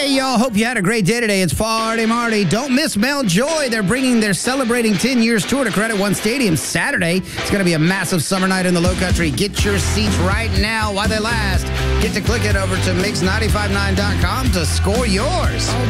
Hey, y'all. Hope you had a great day today. It's Farty Marty. Don't miss Mel Joy. They're bringing their Celebrating 10 Years tour to Credit One Stadium Saturday. It's going to be a massive summer night in the Low Country. Get your seats right now while they last. Get to click it over to Mix959.com to score yours.